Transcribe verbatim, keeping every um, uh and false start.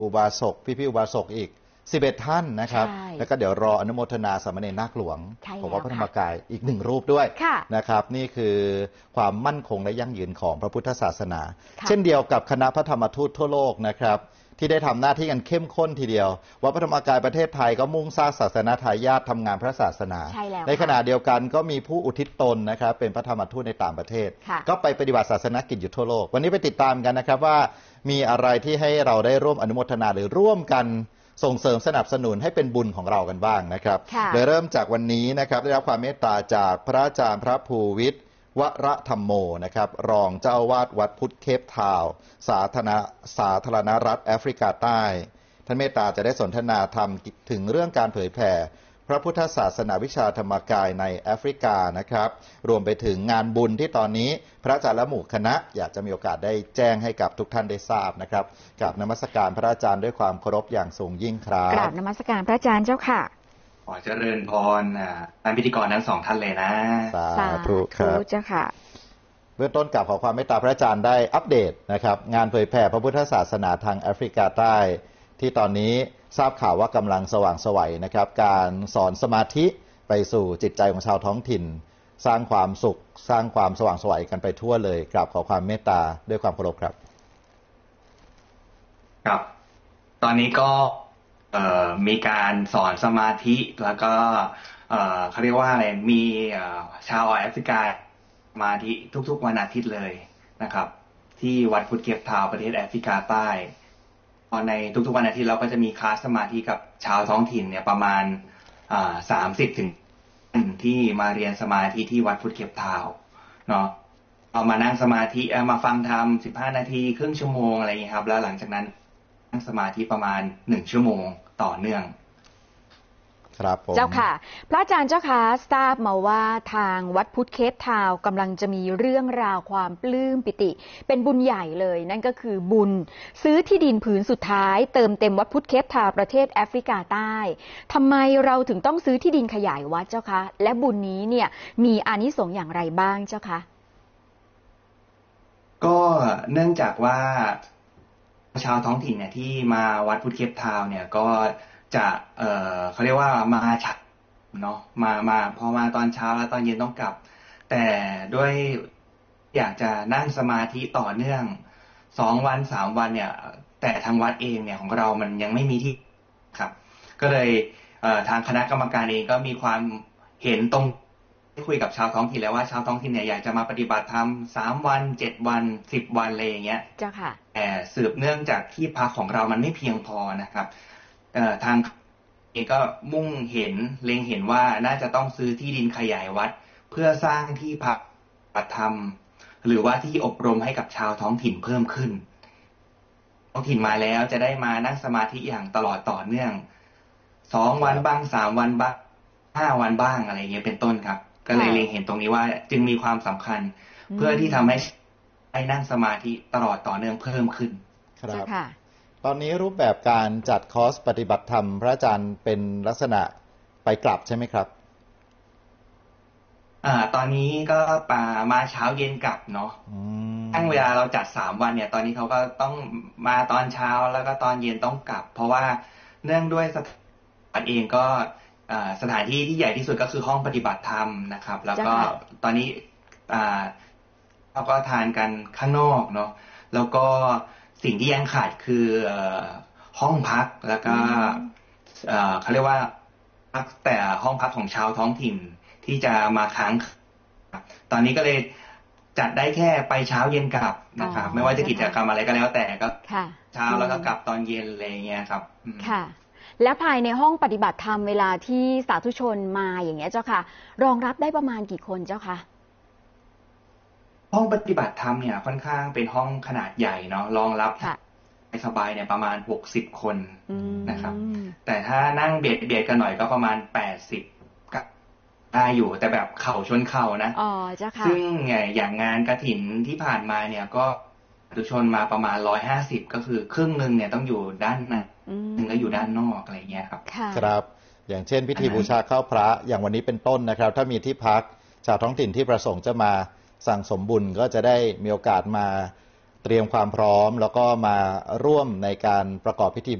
อุบาสกพี่ๆอุบาสกอีกสิบเอ็ดท่านนะครับแล้วก็เดี๋ยวรออนุโมทนาสามเณรนาคหลวงของวัดพระธรรมกายอีกหนึ่งรูปด้วยนะครับนี่คือความมั่นคงและยั่งยืนของพระพุทธศาสนาเช่นเดียวกับคณะพระธรรมทูตทั่วโลกนะครับที่ได้ทำหน้าที่กันเข้มข้นทีเดียววัดพระธรรมกายประเทศไทยก็มุ่งสร้างศาสนาทายาททำงานพระศาสนา ใ, ในขณะเดียวกันก็มีผู้อุทิศตนนะครับเป็นพระธรรมทูตในต่างประเทศก็ไปปฏิบัติศาสนกิจอยู่ทั่วโลกวันนี้ไปติดตามกันนะครับว่ามีอะไรที่ให้เราได้ร่วมอนุโมทนาหรือร่วมกันส่งเสริมสนับสนุนให้เป็นบุญของเรากันบ้างนะครับโดยเริ่มจากวันนี้นะครับได้รับความเมตตาจากพระอาจารย์พระภูวิทย์วรธรรมโมนะครับรองเจ้าวาดวัดพุทธเคปทาวน์สาธารณสาธารณรัฐแอฟริกาใต้ท่านเมตตาจะได้สนทนาธรรมถึงเรื่องการเผยแผ่พระพุทธศาสนาวิชาธรรมกายในแอฟริกานะครับรวมไปถึงงานบุญที่ตอนนี้พระอาจารย์และหมู่คณะอยากจะมีโอกาสได้แจ้งให้กับทุกท่านได้ทราบนะครับกราบนมัสการพระอาจารย์ด้วยความเคารพอย่างสูงยิ่งครับกราบนมัสการพระอาจารย์เจ้าค่ะขอเจริญพรท่านพิธีกรทั้งสองท่านเลยนะสาธุครับเจ้าค่ะเบื้องต้นกราบขอความเมตตาพระอาจารย์ได้อัปเดตนะครับงานเผยแผ่พระพุทธศาสนาทางแอฟริกาใต้ที่ตอนนี้ทราบข่าวว่ากำลังสว่างไสวนะครับการสอนสมาธิไปสู่จิตใจของชาวท้องถิ่นสร้างความสุขสร้างความสว่างไสวกันไปทั่วเลยกราบขอความเมตตาด้วยความเคารพครับครับตอนนี้ก็มีการสอนสมาธิแล้วก็เขาเรียกว่าอะไรมีชาวแอฟริกาสมาธิทุกๆวันอาทิตย์เลยนะครับที่วัดพุทธเคปทาวน์ประเทศแอฟริกาใต้ในทุกๆวันอาทิตย์เราก็จะมีคลาสสมาธิกับชาวท้องถิ่นเนี่ยประมาณสามสิบถึงที่มาเรียนสมาธิที่วัดพุทธเคปทาวน์เนาะเอามานั่งสมาธิมาฟังธรรมสิบห้านาทีครึ่งชั่วโมงอะไรอย่างนี้ครับแล้วหลังจากนั้นนั่งสมาธิประมาณหนึ่งชั่วโมงต่อเนื่องครับผมเจ้าค่ะพระอาจารย์เจ้าค่ะทราบมาว่าทางวัดพุทธเคปทาวน์กำลังจะมีเรื่องราวความปลื้มปิติเป็นบุญใหญ่เลยนั่นก็คือบุญซื้อที่ดินผืนสุดท้ายเติมเต็มวัดพุทธเคปทาวน์ประเทศแอฟริกาใต้ทำไมเราถึงต้องซื้อที่ดินขยายวัดเจ้าคะและบุญนี้เนี่ยมีอานิสงส์อย่างไรบ้างเจ้าคะก็เนื่องจากว่าชาวท้องถิ่นเนี่ยที่มาวัดพุทธเคปทาวน์เนี่ยก็จะเอ่อเขาเรียกว่ามาฉักเนาะมามาพอมาตอนเช้าแล้วตอนเย็นต้องกลับแต่ด้วยอยากจะนั่งสมาธิต่อเนื่องสองวันสามวันเนี่ยแต่ทางวัดเองเนี่ยของเรามันยังไม่มีที่ครับก็เลยเอ่อทางคณะกรรมการเองก็มีความเห็นตรงได้คุยกับชาวท้องถิ่นแล้วว่าชาวท้องถิ่นเนี่ยอยากจะมาปฏิบัติธรรมสามวันเจ็ดวันสิบวันอะไรอย่างเงี้ยเจ้าค่ะแต่สืบเนื่องจากที่พักของเรามันไม่เพียงพอนะครับเอ่อทางเองก็มุ่งเห็นเล็งเห็นว่าน่าจะต้องซื้อที่ดินขยายวัดเพื่อสร้างที่พักปฏิบัติธรรมหรือว่าที่อบรมให้กับชาวท้องถิ่นเพิ่มขึ้นท้องถิ่นมาแล้วจะได้มานั่งสมาธิอย่างตลอดต่อเนื่องสองวันบ้างสามวันบ้างห้าวันบ้างอะไรเงี้ยเป็นต้นครับก็เลยเล็งเห็นตรงนี้ว่าจึงมีความสำคัญเพื่อที่ทำให้ให้นั่งสมาธิตลอดต่อเนื่องเพิ่มขึ้นครับตอนนี้รูปแบบการจัดคอร์สปฏิบัติธรรมพระอาจารย์เป็นลักษณะไปกลับใช่ไหมครับอ่าตอนนี้ก็มามาเช้าเย็นกลับเนาะทั้งเวลาเราจัดสามวันเนี่ยตอนนี้เขาก็ต้องมาตอนเช้าแล้วก็ตอนเย็นต้องกลับเพราะว่าเนื่องด้วยสถานเองก็สถานที่ที่ใหญ่ที่สุดก็คือห้องปฏิบัติธรรมนะครับแล้วก็ตอนนี้เราก็ทานกันข้างนอกเนาะแล้วก็สิ่งที่ยังขาดคือห้องพักแล้วก็เขาเรียกว่าพักแต่ห้องพักของชาวท้องถิ่นที่จะมาค้างตอนนี้ก็เลยจัดได้แค่ไปเช้าเย็นกลับนะครับไม่ว่าจะกิจกรรมอะไรก็แล้วแต่ก็เช้าแล้วก็กลับตอนเย็นอะไรเงี้ยครับค่ะและภายในห้องปฏิบัติธรรมเวลาที่สาธุชนมาอย่างเงี้ยเจ้าค่ะรองรับได้ประมาณกี่คนเจ้าค่ะห้องปฏิบัติธรรมเนี่ยค่อนข้างเป็นห้องขนาดใหญ่เนาะรองรับสบายเนี่ยประมาณหกสิบคนนะครับแต่ถ้านั่งเบียดเบียดกันหน่อยก็ประมาณแปดสิบก็ได้อยู่แต่แบบเข่าชนเข่านะอ๋อเจ้าค่ะซึ่งอย่างงานกฐินที่ผ่านมาเนี่ยก็สาธุชนมาประมาณร้อยห้าสิบก็คือครึ่งนึงเนี่ยต้องอยู่ด้านในหนึ่งก็อยู่ด้านนอกอะไรเงี้ยครับครับอย่างเช่นพิธีบูชาข้าวพระอย่างวันนี้เป็นต้นนะครับถ้ามีที่พักชาวท้องถิ่นที่ประสงค์จะมาสั่งสมบุญก็จะได้มีโอกาสมาเตรียมความพร้อมแล้วก็มาร่วมในการประกอบพิธี